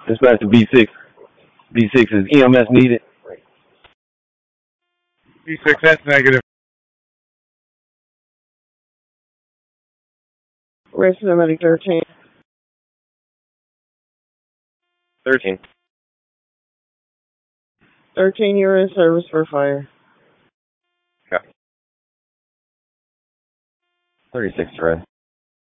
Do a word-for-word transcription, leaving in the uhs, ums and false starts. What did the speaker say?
Dispatch to B six. B six is E M S needed. B six, that's negative. Resident Medic thirteen. thirteen. thirteen, you're in service for fire. Yeah. thirty-six, red.